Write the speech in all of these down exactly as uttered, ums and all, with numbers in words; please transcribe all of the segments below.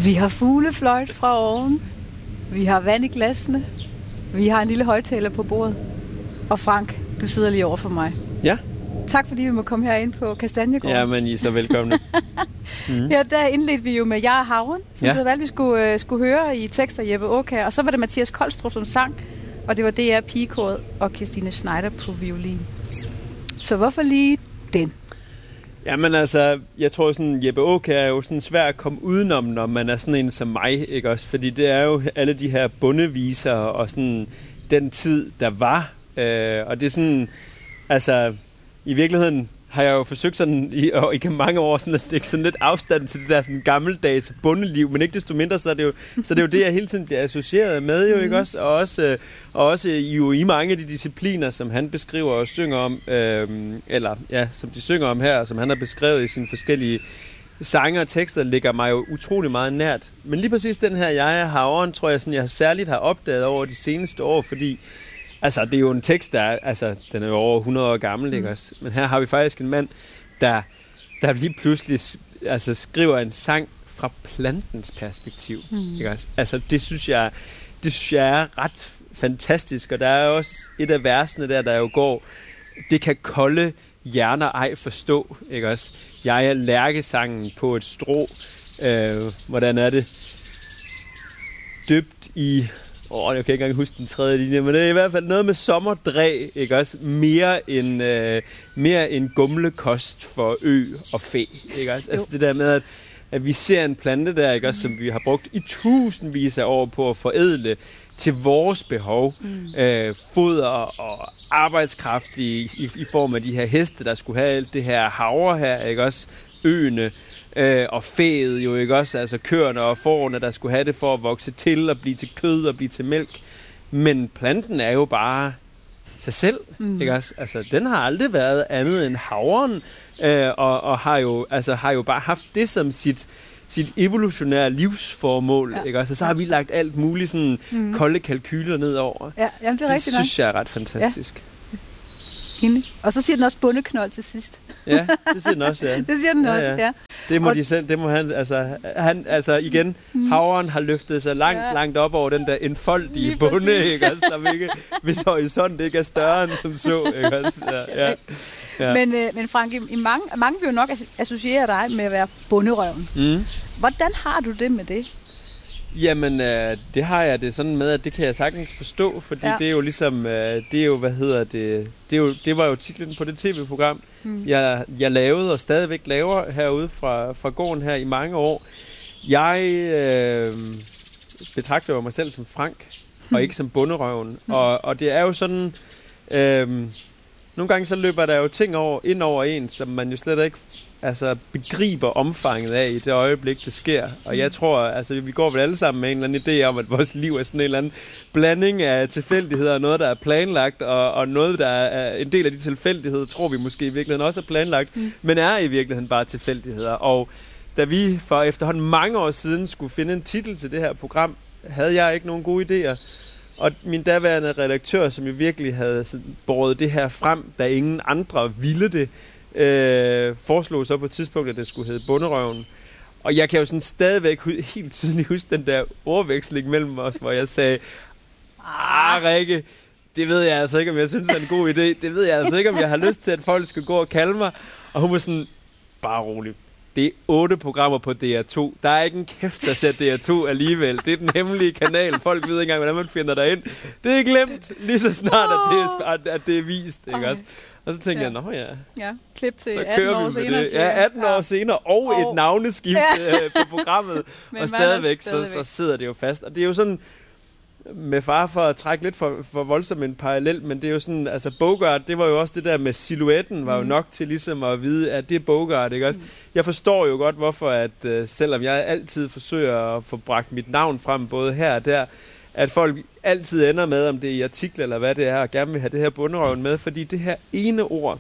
Vi har fuglefløjt fra oven. Vi har vand i glasene. Vi har en lille højttaler på bordet. Og Frank, du sidder lige over for mig. Ja. Tak fordi vi må komme herind på Kastanjegården. Ja, men I er så velkomne. mm. Ja, der indledte vi jo med Jeg er havren, som ja. vi valgte, vi skulle, uh, skulle høre i tekster Jeppe Aakjær. Og så var det Mathias Kolstrup som sang, og det var D R Pigekoret og Christine Schneider på violin. Så hvorfor lige den? Jamen altså, jeg tror sådan, Jeppe Aakjær er jo sådan svær at komme udenom, når man er sådan en som mig, ikke også? Fordi det er jo alle de her bondeviser og sådan den tid, der var. Øh, og det er sådan, altså, i virkeligheden har jeg jo forsøgt sådan i, og i mange år sådan at lægge sådan lidt afstand til det der sådan gammeldags bondeliv, men ikke desto mindre, så er det jo, så er det, jo det, jeg hele tiden bliver associeret med, jo, ikke også? Og også, og også jo i mange af de discipliner, som han beskriver og synger om, øh, eller ja, som de synger om her, som han har beskrevet i sine forskellige sange og tekster, ligger mig jo utrolig meget nært. Men lige præcis den her Jeg er havren, tror jeg, sådan, jeg særligt har opdaget over de seneste år, fordi altså, det er jo en tekst, der er, altså, den er jo over hundrede år gammel, ikke også? Men her har vi faktisk en mand, der, der lige pludselig altså, skriver en sang fra plantens perspektiv, mm. ikke også? Altså, det synes jeg, det synes jeg er ret fantastisk, og der er også et af versene der, der jo går, det kan kolde hjerner ej forstå, ikke også? Jeg er lærkesangen på et strå. Øh, hvordan er det? Dybt i... Åh, oh, jeg kan ikke engang huske den tredje linje, men det er i hvert fald noget med sommerdræ, ikke også? Mere end, øh, mere end gumlekost for ø og fe, ikke også? Altså det der med, at, at vi ser en plante der, ikke også, som vi har brugt i tusindvis af år på at forædle til vores behov. Mm. Øh, foder og arbejdskraft i, i, i form af de her heste, der skulle have alt det her havre her, ikke også? Øene. Øh, og fæet jo, ikke også? Altså køerne og fårene, der skulle have det for at vokse til og blive til kød og blive til mælk. Men planten er jo bare sig selv, mm. ikke også? Altså, den har aldrig været andet end havren, øh, og, og har, jo, altså, har jo bare haft det som sit, sit evolutionære livsformål, ja. Ikke også? Og så har vi lagt alt muligt sådan mm. kolde kalkyler ned over. Ja, jamen, det er det rigtigt synes jeg er ret fantastisk. Ja. Og så siger den også bundeknold til sidst. Ja, det siger den også, ja. Det siger den ja, også, ja. ja. Det må og... de selv, det må han, altså, han, altså igen, mm. havren har løftet sig langt, ja. langt op over den der enfoldige bunde, ikke altså, som ikke, hvis horisont ikke er større end som så, ikke altså, ja, ja. ja. Men, øh, men Frank, i mange, mange vil jo nok associere dig med at være bunderøven. Mm. Hvordan har du det med det? Jamen, øh, det har jeg det sådan med, at det kan jeg sagtens forstå, fordi ja. det er jo ligesom, øh, det er jo, hvad hedder det, det, er jo, det var jo titlen på det tv-program, mm. jeg, jeg lavede og stadigvæk laver herude fra, fra gården her i mange år. Jeg øh, betragter jo mig selv som Frank, mm. og ikke som bunderøven, mm. og, og det er jo sådan, øh, nogle gange så løber der jo ting over, ind over en, som man jo slet ikke altså begriber omfanget af i det øjeblik, det sker. Og jeg tror, altså vi går vel alle sammen med en eller anden idé om, at vores liv er sådan en eller anden blanding af tilfældigheder, og noget, der er planlagt, og, og noget, der er en del af de tilfældigheder, tror vi måske i virkeligheden også er planlagt, mm. men er i virkeligheden bare tilfældigheder. Og da vi for efterhånden mange år siden skulle finde en titel til det her program, havde jeg ikke nogen gode idéer. Og min daværende redaktør, som jo virkelig havde båret det her frem, da ingen andre ville det, Øh, foreslog så på et tidspunkt, at det skulle hedde Bunderøven. Og jeg kan jo sådan stadigvæk helt tydeligt huske den der ordveksling mellem os, hvor jeg sagde, ah Rikke, det ved jeg altså ikke, om jeg synes er en god idé. Det ved jeg altså ikke, om jeg har lyst til, at folk skal gå og kalde mig. Og hun var sådan, bare rolig. Det er otte programmer på D R to. Der er ikke en kæft, der ser D R to alligevel. Det er den hemmelige kanal. Folk ved ikke engang, hvordan man finder derind. Det er glemt lige så snart, at det er, at det er vist. Ikke også? Og så tænkte ja. jeg, nå ja. Ja, klip til atten år senere. Ja, atten ja. år senere, og, og et navneskift ja. på programmet. Og stadigvæk, stadigvæk. Så, så sidder det jo fast. Og det er jo sådan, med far for at trække lidt for, for voldsomt en parallel, men det er jo sådan, altså Bogart, det var jo også det der med silhuetten, var jo mm. nok til ligesom at vide, at det er Bogart, ikke også? Mm. Jeg forstår jo godt, hvorfor at, uh, selvom jeg altid forsøger at få bragt mit navn frem, både her og der, at folk altid ender med, om det er i artikler eller hvad det er, og gerne vil have det her bunderøven med, fordi det her ene ord,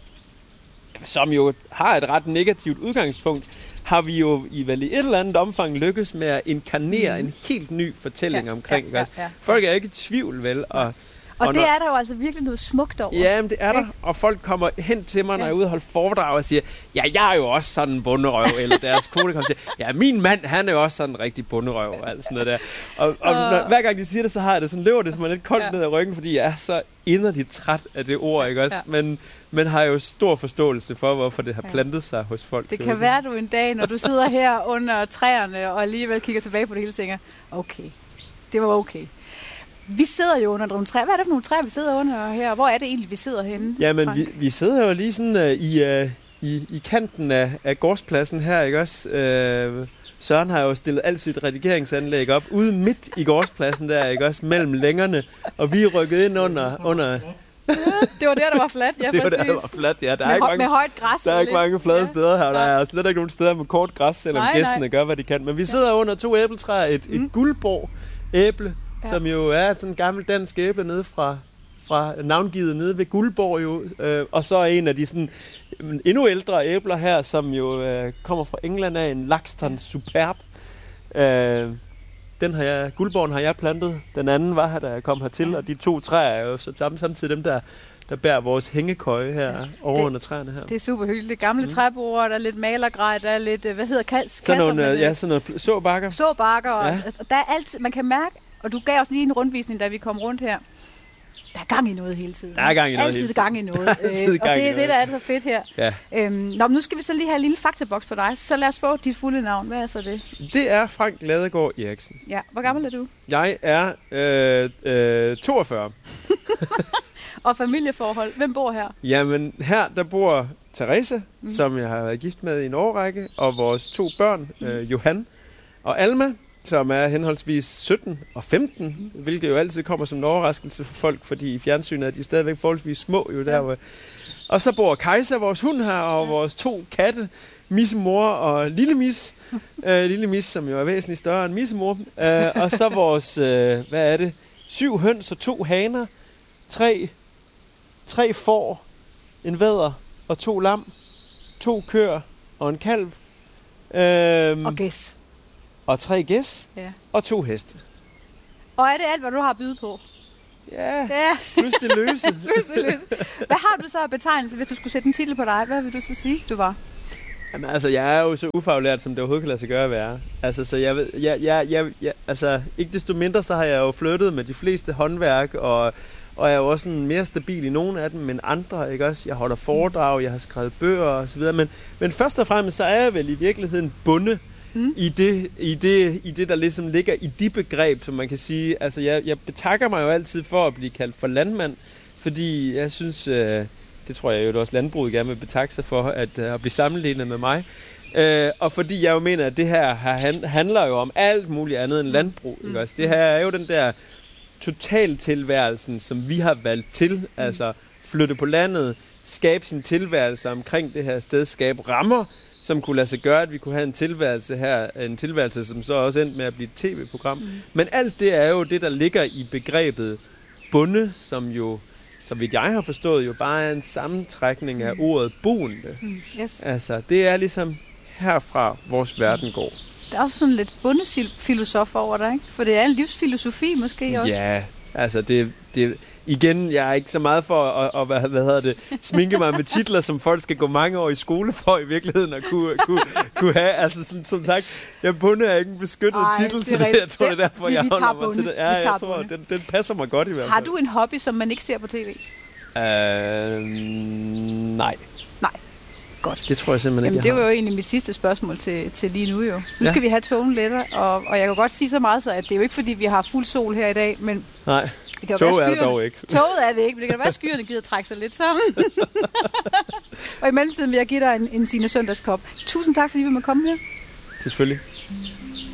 som jo har et ret negativt udgangspunkt, har vi jo i vel i et eller andet omfang lykkes med at inkarnere mm. en helt ny fortælling ja, omkring. Ja, ja, ja. Folk er ikke i tvivl, vel? Og, Og, og det når... er der jo altså virkelig noget smukt over. Ja, men det er der. Okay. Og folk kommer hen til mig, når ja. jeg er ude og holde foredrag og siger, ja, jeg er jo også sådan en bunderøv. Eller deres kone kommer og siger, ja, min mand, han er jo også sådan en rigtig bunderøv. Og alt sådan noget der. Og, og uh... når, hver gang de siger det, så har jeg det sådan, løber det som lidt koldt ja. ned ad ryggen, fordi jeg er så inderligt træt af det ord, ikke også? Ja. Men, men har jo stor forståelse for, hvorfor det har plantet sig hos folk. Det kan være, du en dag, når du sidder her under træerne, og alligevel kigger tilbage på det hele, tænker, okay, det var okay. Vi sidder jo under nogle træer. Hvad er det for nogle træer, vi sidder under her? Hvor er det egentlig, vi sidder henne? Jamen, vi, vi sidder jo lige sådan uh, i, uh, i, i kanten af, af gårdspladsen her, ikke også? Uh, Søren har jo stillet alt sit redigeringsanlæg op ude midt i gårdspladsen der, ikke også? Mellem længerne. Og vi er rykket ind under... under Ja, det var der, der var fladt. Ja, det var der, der var fladt, ja. Der er med, ikke høj, mange, med højt græs. Der er ikke mange flade ja. steder her. Der er slet ikke nogen steder med kort græs, selvom nej, gæstene nej. gør, hvad de kan. Men vi sidder ja. under to æbletræer. Et, mm. et guldborg æble, ja. som jo er sådan en gammel dansk æble nede fra, fra navngivet nede ved Guldborg jo. Øh, og så er en af de sådan endnu ældre æbler her, som jo øh, kommer fra England af en Laxton Superb. Øh, Den har jeg, Guldborgen har jeg plantet. Den anden var her, da jeg kom hertil. Og de to træer er jo så sammen, samtidig dem, der, der bærer vores hængekøje her ja, over det, under træerne her. Det er super hyggeligt. Det gamle mm. træbord, der er lidt malergrej, der er lidt, hvad hedder kals, sådan kasser? Nogle, ja, sådan noget såbakker. Såbakker. Og, ja. altså, der er alt, man kan mærke, og du gav os lige en rundvisning, da vi kom rundt her. Der er gang i noget hele tiden. Der er gang i noget Altid hele tiden. gang i noget. Altid øh, gang og det er det, der er så fedt her. Ja. Øhm, nå, nu skal vi så lige have en lille faktaboks for dig. Så lad os få dit fulde navn. Hvad er så det? Det er Frank Ladegaard Eriksen. Ja. Hvor gammel er du? Jeg er øh, øh, toogfyrre. Og familieforhold. Hvem bor her? Jamen, her der bor Therese, mm. som jeg har været gift med i en årrække. Og vores to børn, mm. øh, Johan og Alma, som er henholdsvis sytten og femten, hvilket jo altid kommer som en overraskelse for folk, fordi i fjernsynet er de stadigvæk forholdsvis små jo der. Ja. Og så bor Kajsa, vores hund her, og ja. vores to katte, Missemor og Lille Mis. uh, Lille Mis, som jo er væsentligt større end Missemor. Uh, og så vores, uh, hvad er det, syv høns og to haner, tre, tre får, en vædder og to lam, to køer og en kalv. Uh, og gæs. Og tre gæs, ja. og to heste. Og er det alt, hvad du har at byde på? Ja, ja. plus det løse. plus det løse. Hvad har du så af betegnelse, hvis du skulle sætte en titel på dig? Hvad vil du så sige, du var? Jamen altså, jeg er jo så ufaglært, som det overhovedet kan lade sig gøre at være. Altså, så jeg ved, jeg, jeg, jeg, jeg, altså, ikke desto mindre, så har jeg jo flyttet med de fleste håndværk, og, og jeg er jo også sådan mere stabil i nogle af dem, men andre, ikke også? Jeg holder foredrag, jeg har skrevet bøger og så videre, men, men først og fremmest, så er jeg vel i virkeligheden bundet Mm. I, det, i, det, i det, der ligesom ligger i de begreb, som man kan sige. Altså, jeg, jeg betakker mig jo altid for at blive kaldt for landmand, fordi jeg synes, øh, det tror jeg jo også landbruget gerne vil betakke sig for, at, øh, at blive sammenlignet med mig. Øh, og fordi jeg jo mener, at det her han, handler jo om alt muligt andet end landbrug. Mm. Ikke også? Det her er jo den der totaltilværelsen, som vi har valgt til. Mm. Altså flytte på landet, skabe sin tilværelse omkring det her sted, skabe rammer, som kunne lade sig gøre, at vi kunne have en tilværelse her, en tilværelse, som så også endte med at blive et tv-program. Mm. Men alt det er jo det, der ligger i begrebet bonde, som jo, så vidt jeg har forstået, jo bare er en sammentrækning af ordet boende. Mm. Yes. Altså, det er ligesom herfra vores verden går. Der er også sådan lidt bondefilosof over dig, ikke? For det er en livsfilosofi måske også. Ja, altså det... det igen, jeg er ikke så meget for at, at, at hvad hedder det, sminke mig med titler, som folk skal gå mange år i skole for i virkeligheden at kunne, kunne, kunne have. Altså sådan, som sagt, jeg bunde er ikke en beskyttet Ej, titel, så det, jeg tror, det er derfor, vi, jeg holder mig til det. Ja, jeg tror, den, den passer mig godt i hvert fald. Har du en hobby, som man ikke ser på tv? Uh, nej. Nej. Godt. Det tror jeg simpelthen Jamen, ikke, det var jo egentlig mit sidste spørgsmål til, til lige nu jo. Nu ja. skal vi have togen letter, og, og jeg kan godt sige så meget, så at det er jo ikke, fordi vi har fuld sol her i dag, men... Nej. Toget er det dog ikke. Toget er det ikke, men det kan da være, at skyerne gider trække sig lidt sammen. Og i mellemtiden vil jeg give dig en, en Stine Søndagskop. Tusind tak, fordi vi må komme her. Selvfølgelig.